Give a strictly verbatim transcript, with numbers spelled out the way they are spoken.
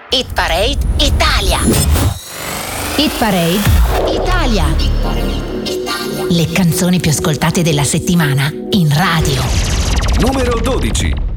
Hit Parade Italia. Hit Parade Italia. Le canzoni più ascoltate della settimana in radio. Numero dodici.